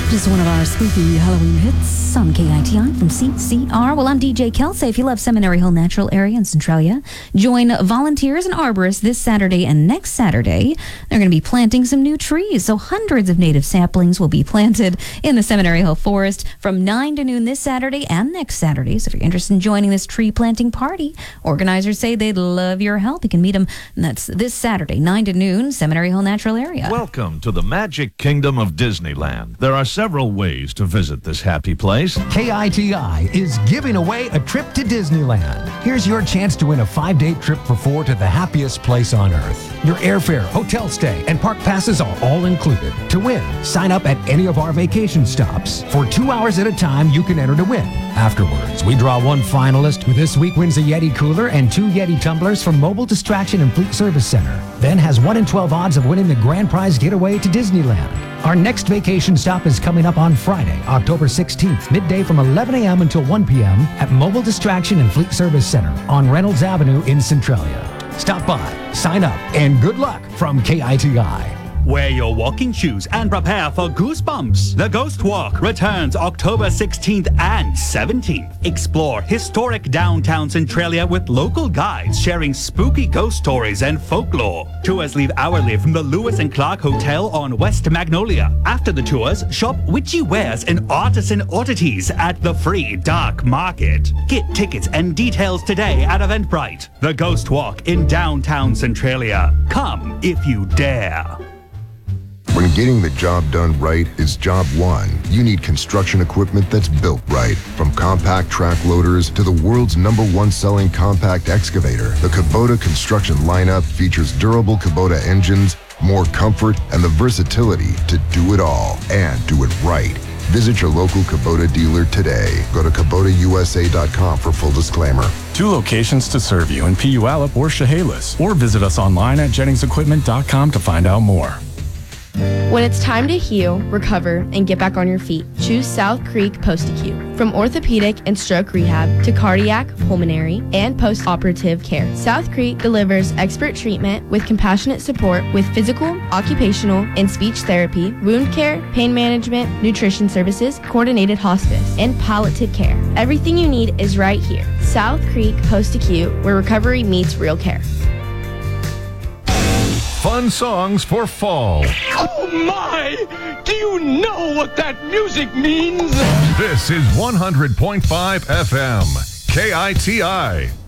Just one of our spooky Halloween hits on KITI from CCR. Well, I'm DJ Kelsey. If you love Seminary Hill Natural Area in Centralia, join volunteers and arborists this Saturday and next Saturday. They're going to be planting some new trees. So hundreds of native saplings will be planted in the Seminary Hill Forest from 9 to noon this Saturday and next Saturday. So if you're interested in joining this tree planting party, organizers say they'd love your help. You can meet them. That's this Saturday, 9 to noon, Seminary Hill Natural Area. Welcome to the Magic Kingdom of Disneyland. There are several ways to visit this happy place. KITI is giving away a trip to Disneyland. Here's your chance to win a 5-day trip for 4 to the happiest place on earth. Your airfare, hotel stay, and park passes are all included. To win, sign up at any of our vacation stops. For 2 hours at a time, you can enter to win. Afterwards, we draw one finalist who this week wins a Yeti cooler and 2 Yeti tumblers from Mobile Distraction and Fleet Service Center. Then has 1 in 12 odds of winning the grand prize getaway to Disneyland. Our next vacation stop is coming up on Friday, October 16th, midday from 11 a.m. until 1 p.m. at Mobile Distraction and Fleet Service Center on Reynolds Avenue in Centralia. Stop by, sign up, and good luck from KITI. Wear your walking shoes and prepare for Goosebumps. The Ghost Walk returns October 16th and 17th. Explore historic downtown Centralia with local guides sharing spooky ghost stories and folklore. Tours leave hourly from the Lewis and Clark Hotel on West Magnolia. After the tours, shop witchy wares and artisan oddities at the free Dark Market. Get tickets and details today at Eventbrite. The Ghost Walk in downtown Centralia. Come if you dare. When getting the job done right is job one, you need construction equipment that's built right. From compact track loaders to the world's #1 selling compact excavator, the Kubota construction lineup features durable Kubota engines, more comfort, and the versatility to do it all and do it right. Visit your local Kubota dealer today. Go to KubotaUSA.com for full disclaimer. 2 locations to serve you in Puyallup or Chehalis. Or visit us online at JenningsEquipment.com to find out more. When it's time to heal, recover, and get back on your feet, choose South Creek Post-Acute. From orthopedic and stroke rehab to cardiac, pulmonary, and post-operative care, South Creek delivers expert treatment with compassionate support with physical, occupational, and speech therapy, wound care, pain management, nutrition services, coordinated hospice, and palliative care. Everything you need is right here. South Creek Post-Acute, where recovery meets real care. Fun songs for fall. Oh my! Do you know what that music means? This is 100.5 FM, KITI.